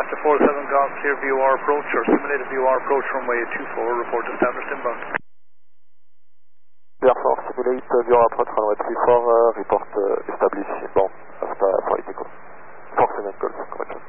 Alaska 47 Golf, clear VOR approach or simulated VOR approach runway 24, report established inbound. Air Force, simulate VOR approach runway 24, report established inbound.